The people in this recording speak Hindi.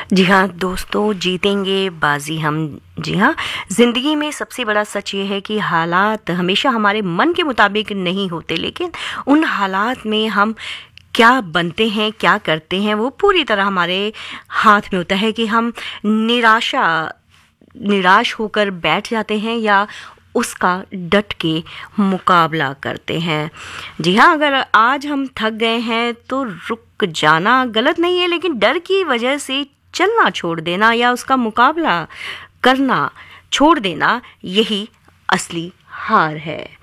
जी हाँ दोस्तों, जीतेंगे बाजी हम। जी हाँ, ज़िंदगी में सबसे बड़ा सच ये है कि हालात हमेशा हमारे मन के मुताबिक नहीं होते, लेकिन उन हालात में हम क्या बनते हैं, क्या करते हैं, वो पूरी तरह हमारे हाथ में होता है कि हम निराश होकर बैठ जाते हैं या उसका डट के मुकाबला करते हैं। जी हाँ, अगर आज हम थक गए हैं तो रुक जाना गलत नहीं है, लेकिन डर की वजह से चलना छोड़ देना या उसका मुकाबला करना छोड़ देना, यही असली हार है।